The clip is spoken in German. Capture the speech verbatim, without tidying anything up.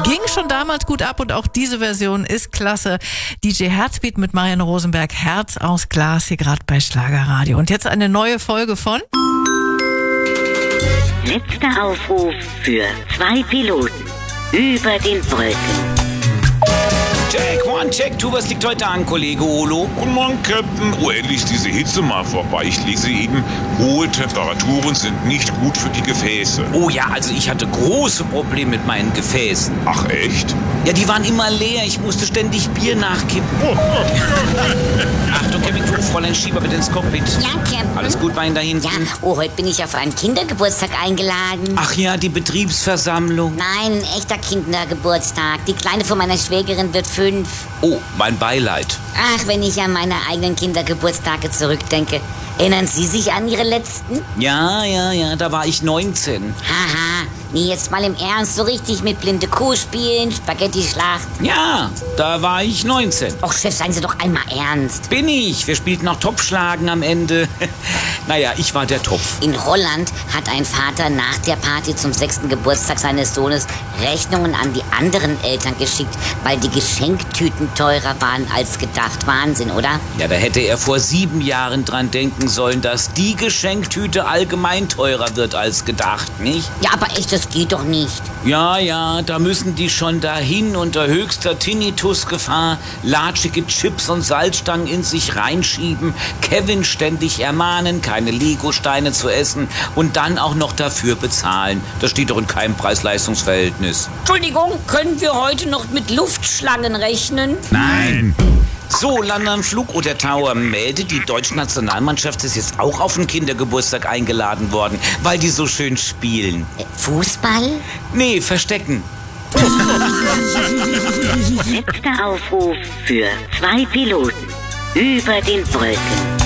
Ging schon damals gut ab und auch diese Version ist klasse. D J Herzbeat mit Marianne Rosenberg, Herz aus Glas, hier gerade bei Schlagerradio. Und jetzt eine neue Folge von Letzter Aufruf für zwei Piloten über den Wolken. Check, one, check, two, was liegt heute an, Kollege Olo? Guten Morgen, Captain. Oh, endlich ist diese Hitze mal vorbei. Ich lese eben, hohe Temperaturen sind nicht gut für die Gefäße. Oh ja, also ich hatte große Probleme mit meinen Gefäßen. Ach, echt? Ja, die waren immer leer. Ich musste ständig Bier nachkippen. Achtung, Kevin Crew, Fräulein Schieber bitte ins Cockpit. Ja, Captain. Alles gut bei Ihnen da hinten? Ja, oh, heute bin ich auf einen Kindergeburtstag eingeladen. Ach ja, die Betriebsversammlung. Nein, ein echter Kindergeburtstag. Die Kleine von meiner Schwägerin wird fünf. Oh, mein Beileid. Ach, wenn ich an meine eigenen Kindergeburtstage zurückdenke. Erinnern Sie sich an Ihre letzten? Ja, ja, ja, da war ich neunzehn. Haha, nee, jetzt mal im Ernst, so richtig mit blinde Kuh spielen, Spaghetti-Schlacht. Ja, da war ich neunzehn. Och, Chef, seien Sie doch einmal ernst. Bin ich. Wir spielten noch Topfschlagen am Ende. Naja, ich war der Topf. In Holland hat ein Vater nach der Party zum sechsten Geburtstag seines Sohnes Rechnungen an die anderen Eltern geschickt, weil die Geschenktüten teurer waren als gedacht. Wahnsinn, oder? Ja, da hätte er vor sieben Jahren dran denken sollen, dass die Geschenktüte allgemein teurer wird als gedacht, nicht? Ja, aber echt, das geht doch nicht. Ja, ja, da müssen die schon dahin unter höchster Tinnitusgefahr latschige Chips und Salzstangen in sich reinschieben, Kevin ständig ermahnen, keine Legosteine zu essen und dann auch noch dafür bezahlen. Das steht doch in keinem Preis-Leistungs-Verhältnis. Entschuldigung, können wir heute noch mit Luftschlangen rechnen? Nein. So, London Flugoder Tower meldet, die deutsche Nationalmannschaft ist jetzt auch auf den Kindergeburtstag eingeladen worden, weil die so schön spielen. Äh, Fußball? Nee, Verstecken. Letzter Aufruf für zwei Piloten über den Wolken.